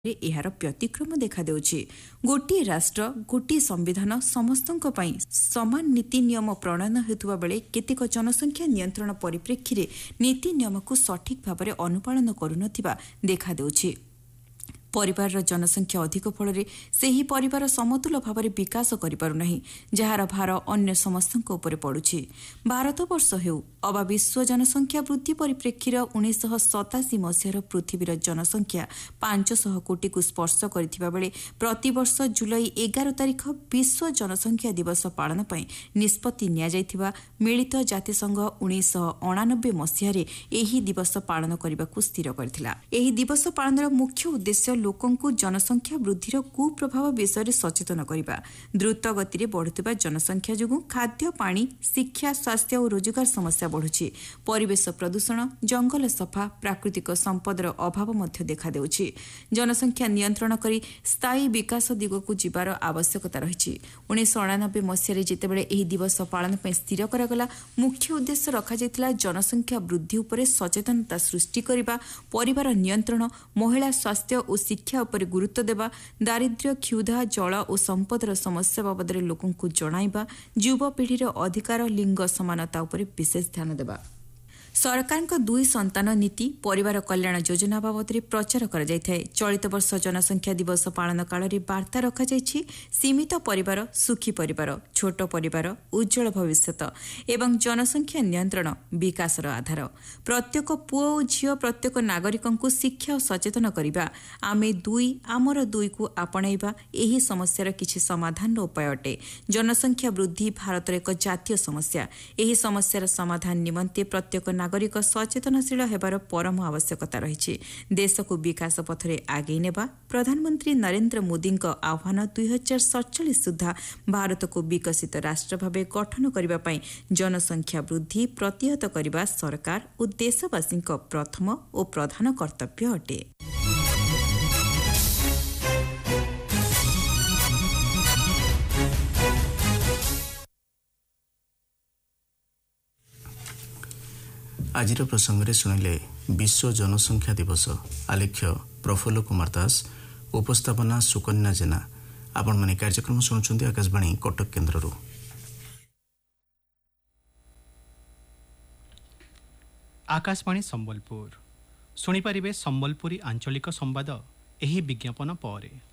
ଏହାର ବ୍ୟତିକ୍ରମ ଦେଖାଦେଉଛି। ଗୋଟିଏ ରାଷ୍ଟ୍ର ଗୋଟିଏ ସମ୍ବିଧାନ ସମସ୍ତଙ୍କ ପାଇଁ ସମାନ ନୀତି ନିୟମ ପ୍ରଣୟନ ହେଉଥିବା ବେଳେ କେତେକ ଜନସଂଖ୍ୟା ନିୟନ୍ତ୍ରଣ ପରିପ୍ରେକ୍ଷୀରେ ନୀତି ନିୟମକୁ ସଠିକ୍ ଭାବରେ ଅନୁପାଳନ କରୁନଥିବା ଦେଖାଦେଉଛି। ପରିବାରର ଜନସଂଖ୍ୟା ଅଧିକ ଫଳରେ ସେହି ପରିବାର ସମତୁଲ ଭାବରେ ବିକାଶ କରିପାରୁନାହିଁ, ଯାହାର ଭାର ଅନ୍ୟ ସମସ୍ତଙ୍କ ଉପରେ ପଡ଼ୁଛି। ଭାରତବର୍ଷ ହେଉ ଅବା ବିଶ୍ୱ ଜନସଂଖ୍ୟା ବୃଦ୍ଧି ପରିପ୍ରେକ୍ଷୀର 1987 ମସିହାର ପୃଥିବୀର ଜନସଂଖ୍ୟା 500 କୋଟିକୁ ସ୍ପର୍ଶ କରିଥିବା ବେଳେ ପ୍ରତିବର୍ଷ ଜୁଲାଇ 11 ତାରିଖ ବିଶ୍ୱ ଜନସଂଖ୍ୟା ଦିବସ ପାଳନ ପାଇଁ ନିଷ୍ପତ୍ତି ନିଆଯାଇଥିବା ମିଳିତ ଜାତିସଂଘ 1989 ମସିହାରେ ଏହି ଦିବସ ପାଳନ କରିବାକୁ ସ୍ଥିର କରିଥିଲା। ଏହି ଦିବସ ପାଳନର ମୁଖ୍ୟ ଉଦ୍ଦେଶ୍ୟ ଲୋକଙ୍କୁ ଜନସଂଖ୍ୟା ବୃଦ୍ଧିର କୁପ୍ରଭାବ ବିଷୟରେ ସଚେତନ କରିବା। ଦ୍ରୁତ ଗତିରେ ବଢ଼ୁଥିବା ଜନସଂଖ୍ୟା ଯୋଗୁଁ ଖାଦ୍ୟ, ପାଣି, ଶିକ୍ଷା, ସ୍ୱାସ୍ଥ୍ୟ ଓ ରୋଜଗାର ସମସ୍ୟା ବଢ଼ୁଛି। ପରିବେଶ ପ୍ରଦୂଷଣ, ଜଙ୍ଗଲ ସଫା, ପ୍ରାକୃତିକ ସମ୍ପଦର ଅଭାବ ମଧ୍ୟ ଦେଖାଦେଉଛି। ଜନସଂଖ୍ୟା ନିୟନ୍ତ୍ରଣ କରି ସ୍ଥାୟୀ ବିକାଶ ଦିଗକୁ ଯିବାର ଆବଶ୍ୟକତା ରହିଛି। 1989 ମସିହାରେ ଯେତେବେଳେ ଏହି ଦିବସ ପାଳନ ପାଇଁ ସ୍ଥିର କରାଗଲା, ମୁଖ୍ୟ ଉଦ୍ଦେଶ୍ୟ ରଖାଯାଇଥିଲା ଜନସଂଖ୍ୟା ବୃଦ୍ଧି ଉପରେ ସଚେତନତା ସୃଷ୍ଟି କରିବା, ପରିବାର ନିୟନ୍ତ୍ରଣ, ମହିଳା ସ୍ୱାସ୍ଥ୍ୟ ଓ ଶିକ୍ଷା ଉପରେ ଗୁରୁତ୍ୱ ଦେବା, ଦାରିଦ୍ର୍ୟ, କ୍ଷୁଧା, ଜଳ ଓ ସମ୍ପଦର ସମସ୍ୟା ବାବଦରେ ଲୋକଙ୍କୁ ଜଣାଇବା, ଯୁବପିଢ଼ିର ଅଧିକାର, ଲିଙ୍ଗ ସମାନତା ଉପରେ ବିଶେଷ ଧ୍ୟାନ ଦେବା। ସରକାରଙ୍କ 2 ସନ୍ତାନ ନୀତି, ପରିବାର କଲ୍ୟାଣ ଯୋଜନା ବାବଦରେ ପ୍ରଚାର କରାଯାଇଥାଏ। ଚଳିତ ବର୍ଷ ଜନସଂଖ୍ୟା ଦିବସ ପାଳନ କାଳରେ ବାର୍ତ୍ତା ରଖାଯାଇଛି ସୀମିତ ପରିବାର, ସୁଖୀ ପରିବାର, ଛୋଟ ପରିବାର, ଉଜ୍ଜଳ ଭବିଷ୍ୟତ ଏବଂ ଜନସଂଖ୍ୟା ନିୟନ୍ତ୍ରଣ ବିକାଶର ଆଧାର। ପ୍ରତ୍ୟେକ ପୁଅ ଓ ଝିଅ, ପ୍ରତ୍ୟେକ ନାଗରିକଙ୍କୁ ଶିକ୍ଷା ଓ ସଚେତନ କରିବା। ଆମେ ଦୁଇ, ଆମର ଦୁଇକୁ ଆପଣାଇବା ଏହି ସମସ୍ୟାର କିଛି ସମାଧାନର ଉପାୟ ଅଟେ। ଜନସଂଖ୍ୟା ବୃଦ୍ଧି ଭାରତର ଏକ ଜାତୀୟ ସମସ୍ୟା। ଏହି ସମସ୍ୟାର ସମାଧାନ ନିମନ୍ତେ ପ୍ରତ୍ୟେକ ନାଗରିକ ସଚେତନଶୀଳ ହେବାର ପରମ ଆବଶ୍ୟକତା ରହିଛି। ଦେଶକୁ ବିକାଶ ପଥରେ ଆଗେଇ ନେବା ପ୍ରଧାନମନ୍ତ୍ରୀ ନରେନ୍ଦ୍ର ମୋଦିଙ୍କ ଆହ୍ୱାନ 2047 ସୁଦ୍ଧା ଭାରତକୁ ବିକଶିତ ରାଷ୍ଟ୍ର ଭାବେ ଗଠନ କରିବା ପାଇଁ ଜନସଂଖ୍ୟା ବୃଦ୍ଧି ପ୍ରତିହତ କରିବା ସରକାର ଓ ଦେଶବାସୀଙ୍କ ପ୍ରଥମ ଓ ପ୍ରଧାନ କର୍ତ୍ତବ୍ୟ ଅଟେ। ଆଜିର ପ୍ରସଙ୍ଗରେ ଶୁଣିଲେ ବିଶ୍ୱ ଜନସଂଖ୍ୟା ଦିବସ। ଆଲେଖ୍ୟ ପ୍ରଫୁଲ୍ଲ କୁମାର ଦାସ, ଉପସ୍ଥାପନା ସୁକନ୍ୟା ଜେନା। ଆପଣମାନେ କାର୍ଯ୍ୟକ୍ରମ ଶୁଣୁଛନ୍ତି ଆକାଶବାଣୀ କଟକ କେନ୍ଦ୍ରରୁ। ଆକାଶବାଣୀ ସମ୍ବଲପୁର ଶୁଣିପାରିବେ ସମ୍ବଲପୁରୀ ଆଞ୍ଚଳିକ ସମ୍ବାଦ ଏହି ବିଜ୍ଞାପନ ପରେ।